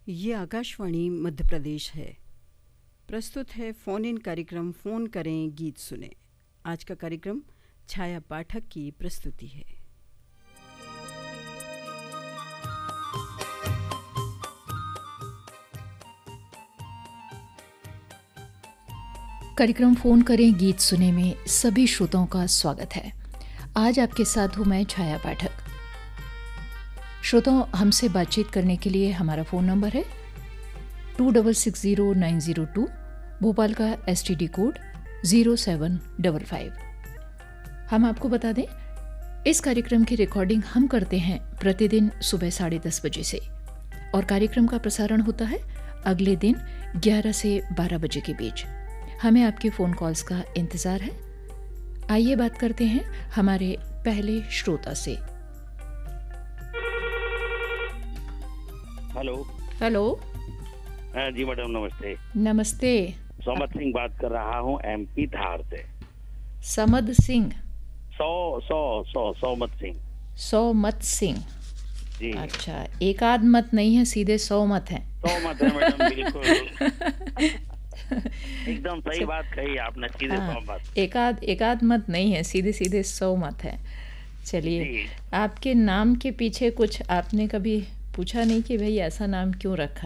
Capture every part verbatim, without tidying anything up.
ये आकाशवाणी मध्य प्रदेश है। प्रस्तुत है फ़ोन इन कार्यक्रम फ़ोन करें गीत सुने। आज का कार्यक्रम छाया पाठक की प्रस्तुति है। कार्यक्रम फ़ोन करें गीत सुने में सभी श्रोताओं का स्वागत है। आज आपके साथ हूँ मैं छाया पाठक। श्रोताओं, हमसे बातचीत करने के लिए हमारा फ़ोन नंबर है to double six zero nine zero two, Bhopal का S T D code zero seven double five. हम आपको बता दें, इस कार्यक्रम की रिकॉर्डिंग हम करते हैं प्रतिदिन सुबह साढ़े दस बजे से और कार्यक्रम का प्रसारण होता है अगले दिन ग्यारह से बारह बजे के बीच। हमें आपके फ़ोन कॉल्स का इंतज़ार है। आइए बात करते हैं हमारे पहले श्रोता से। हेलो हेलो हाँ जी मैडम, नमस्ते। नमस्ते। सोमत सिंह बात कर रहा हूँ, एमपी धार से। समद सिंह। सौ सौ सौ सौमत सिंह। सौमत सिंह जी। अच्छा, एक आध मत नहीं है, सीधे सौ मत है। सौमत है मैडम, बिल्कुल एकदम सही बात कही आपने, सीधे हाँ, सौमत। एक आध एक आध मत नहीं है, सीधे सीधे सौ मत है। चलिए, जी। आपके नाम के पीछे कुछ आपने कभी पूछा नहीं कि भाई ऐसा नाम क्यों रखा?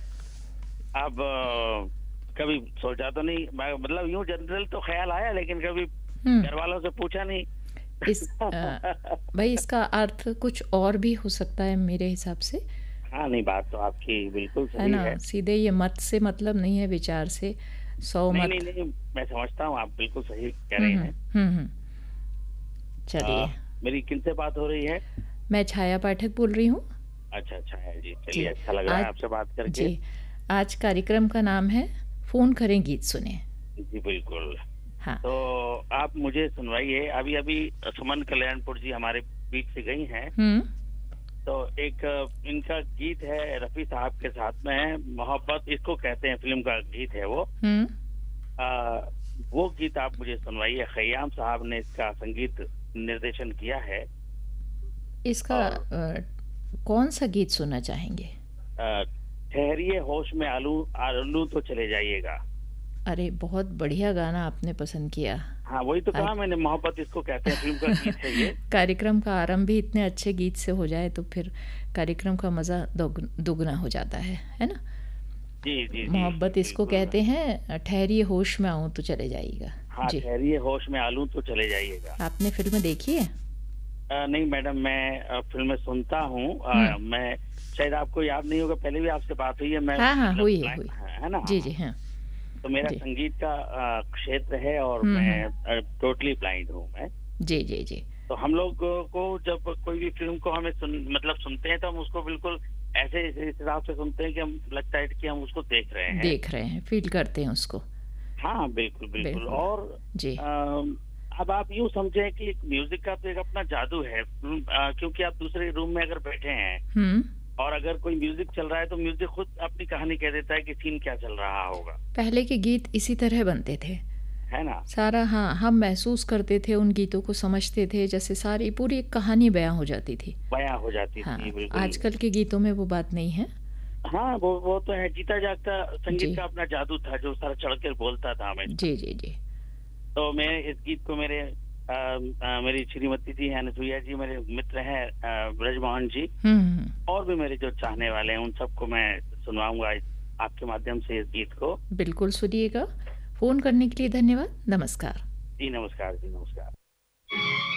अब अ, कभी सोचा तो नहीं, मैं- मतलब यूं जनरल तो ख्याल आया, लेकिन कभी हम्म घर वालों से पूछा नहीं। इस अ, भाई इसका अर्थ कुछ और भी हो सकता है मेरे हिसाब से, हाँ नहीं, बात तो आपकी बिल्कुल है सही ना? है। सीधे ये मत से मतलब नहीं है, विचार से सौ नहीं मत। नहीं नहीं, मैं समझता हूँ, आप बिल्कुल सही कह हम्म रहे हम्म हैं। हम्म हम्म। चलिए, अ, मेरी किनसे बात हो रही है? मैं छाया पाठक बोल रही हूँ। अच्छा अच्छा है जी, जी, चलिए, अच्छा लग रहा है आज आपसे बात करके। जी आज कार्यक्रम का नाम है फ़ोन करें गीत सुने। जी बिल्कुल। हाँ। तो आप मुझे सुनवाइए। अभी अभी सुमन कल्याणपुर जी हमारे बीच से गई हैं, हम्म तो एक अ, इनका गीत है, रफ़ी साहब के साथ में है, मोहब्बत इसको कहते हैं, फिल्म का गीत है वो। हम्म आ, वो गीत आप मुझे सुनवाइए। खयाम साहब ने इसका संगीत निर्देशन किया है। इसका और अ, कौन सा गीत सुनना चाहेंगे? अ, ठहरिए होश में आलू आलू तो चले जाइएगा। अरे, बहुत बढ़िया गाना आपने पसंद किया। हाँ वही तो कहा आज मैंने, मोहब्बत इसको कहते हैं, फिल्म का गीत है ये। कार्यक्रम का आरंभ भी इतने अच्छे गीत से हो जाए तो फिर कार्यक्रम का मज़ा दोग- दुगना हो जाता है है ना? जी जी जी मोहब्बत इसको बिल्कुल। कहते हैं, ठहरिए होश में आऊँ तो चले जाइएगा। हाँ, जी, ठहरिए होश में आलू तो चले जाइएगा। आपने फिल्म देखी है? अ, नहीं मैडम, मैं अ, फिल्में सुनता हूँ। हम्म अ, मैं शायद आपको याद नहीं होगा, पहले भी आपसे बात हुई है। मैं हाँ हाँ, मतलब हुई है ब्लाइंड- हुई। है है ना? जी हाँ। जी हाँ। तो मेरा जी। संगीत का अ, क्षेत्र है और हम्म मैं हम्म टोटली ब्लाइंड हूँ मैं। जी जी जी। तो हम लोग को जब कोई भी फिल्म को हमें सुन मतलब सुनते हैं, तो हम उसको बिल्कुल ऐसे इस हिसाब से सुनते हैं कि हम लगता है कि हम उसको देख रहे हैं। देख रहे हैं, फील करते हैं उसको। हाँ बिल्कुल बिल्कुल। बिल्कुल। और जी। अम, अब आप यूं समझें कि म्यूजिक का तो एक अपना जादू है। अम, अ, क्योंकि आप दूसरे रूम में अगर बैठे हैं हम्म और अगर कोई म्यूजिक चल रहा है, तो म्यूजिक खुद अपनी कहानी कह देता है कि सीन क्या चल रहा होगा, पहले के गीत इसी तरह बनते थे है ना? सारा। हाँ, हम महसूस करते थे, उन गीतों को समझते थे, जैसे सारी पूरी एक कहानी बयां हो जाती थी। बयां हो जाती हाँ, थी, बिल्कुल। आजकल के गीतों में वो बात नहीं है। हाँ वो वो तो है, जीता जागता जी संगीत का अपना जादू था, जो सारा चढ़ कर बोलता था हमेशा। जी जी जी। तो मैं इस गीत को मेरे अ, अ, मेरी श्रीमती जी हैं, अनुसुईया जी, मेरे मित्र हैं, अ, ब्रजमोहन जी, हम्म हम्म, और भी मेरे जो चाहने वाले हैं, उन सबको मैं सुनवाऊंगा इस- आपके माध्यम से इस गीत को। बिल्कुल सुनिएगा। फ़ोन करने के लिए धन्यवाद। नमस्कार। जी नमस्कार, जी नमस्कार।